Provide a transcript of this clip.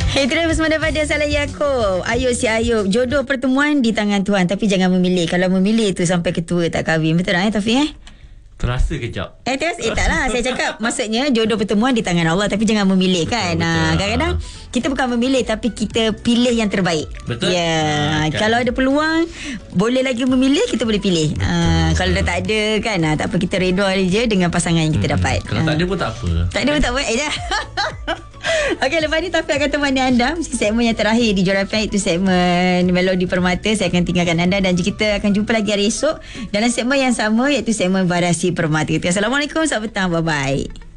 Itu dah bersama daripada Salah Yaakob. Ayub si Ayub. Jodoh pertemuan di tangan Tuhan, tapi jangan memilih. Kalau memilih tu sampai ketua tak kahwin. Betul tak Taufik Terasa kejap. Taklah. Saya cakap maksudnya jodoh pertemuan di tangan Allah, tapi jangan memilih kan. Betul. Kadang-kadang kita bukan memilih, tapi kita pilih yang terbaik. Betul. Ya. Kan. Kalau ada peluang boleh lagi memilih, kita boleh pilih. Kalau dah tak ada kan, tak apa, kita redha je dengan pasangan yang kita dapat. Kalau tak ada pun tak apa. Tak ada pun tak apa. Okey, lepas ni Taufik akan temani anda mesti segmen yang terakhir di Juara FM, itu segmen Melodi Permata. Saya akan tinggalkan anda dan kita akan jumpa lagi hari esok dalam segmen yang sama, iaitu segmen Variasi Permata. Assalamualaikum, selamat petang, bye-bye.